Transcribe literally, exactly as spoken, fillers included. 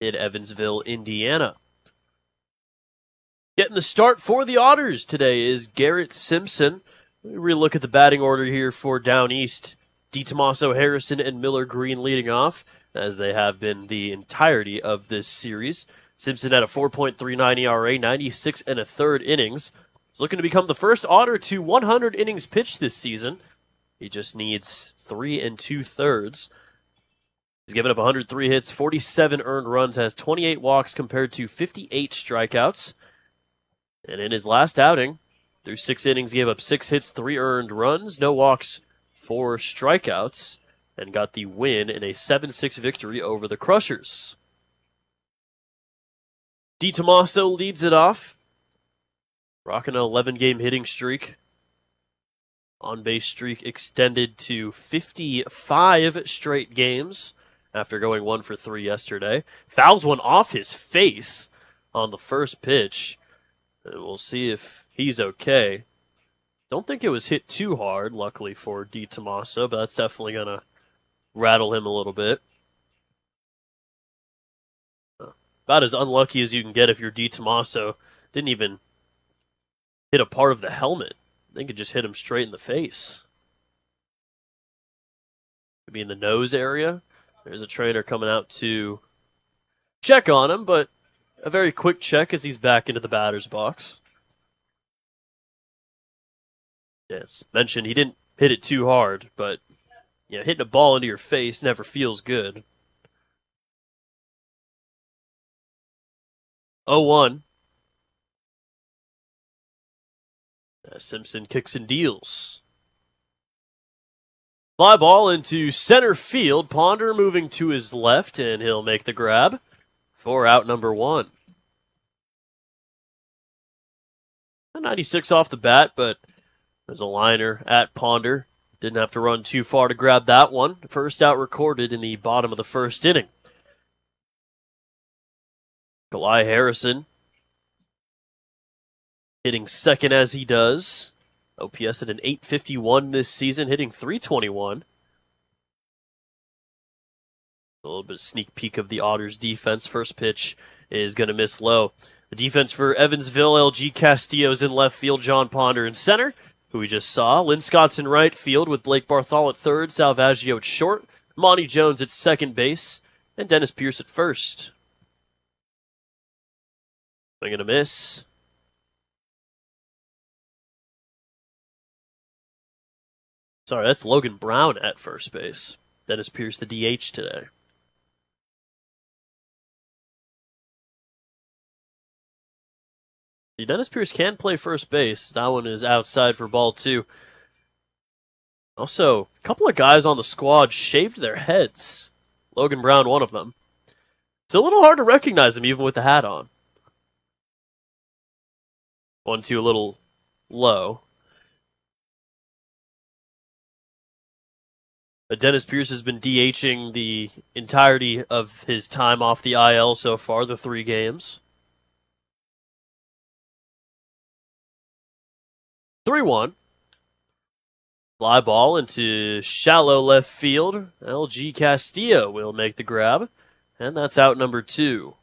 in Evansville, Indiana. Getting the start for the Otters today is Garrett Simpson. We relook at the batting order here for Down East. DeTomaso, Harrison, and Miller Green leading off, as they have been the entirety of this series. Simpson had a four point three nine E R A, ninety-six and a third innings. He's looking to become the first Otter to one hundred innings pitched this season. He just needs three and two thirds. He's given up one hundred three hits, forty-seven earned runs, has twenty-eight walks compared to fifty-eight strikeouts. And in his last outing, through six innings, gave up six hits, three earned runs, no walks, four strikeouts, and got the win in a seven six victory over the Crushers. DeTomaso leads it off, rocking an eleven-game hitting streak. On-base streak extended to fifty-five straight games after going one for three yesterday. Fouls one off his face on the first pitch. And we'll see if he's okay. Don't think it was hit too hard, luckily for DeTomaso, but that's definitely going to rattle him a little bit. About as unlucky as you can get if you're DeTomaso. Didn't even hit a part of the helmet. I think it just hit him straight in the face. Could be in the nose area. There's a trainer coming out to check on him, but a very quick check as he's back into the batter's box. Yes, mentioned he didn't hit it too hard, but you know, hitting a ball into your face never feels good. oh one. Uh, Simpson kicks and deals. Fly ball into center field. Ponder moving to his left, and he'll make the grab for out number one. ninety-six off the bat, but there's a liner at Ponder. Didn't have to run too far to grab that one. First out recorded in the bottom of the first inning. Kalai Harrison hitting second as he does. O P S at an eight fifty-one this season, hitting three twenty-one. A little bit of sneak peek of the Otters defense. First pitch is going to miss low. The defense for Evansville, L G Castillo's in left field, John Ponder in center, who we just saw. Lynn Scott's in right field with Blake Barthol at third, Salvaggio at short, Monty Jones at second base, and Dennis Pierce at first. Swing and a miss. Sorry, that's Logan Brown at first base. Dennis Pierce, the D H today. Dennis Pierce can play first base. That one is outside for ball two. Also, a couple of guys on the squad shaved their heads. Logan Brown, one of them. It's a little hard to recognize him even with the hat on. One, two, a little low. But Dennis Pierce has been DHing the entirety of his time off the I L so far, the three games. three one. Fly ball into shallow left field. L G Castillo will make the grab. And that's out number two.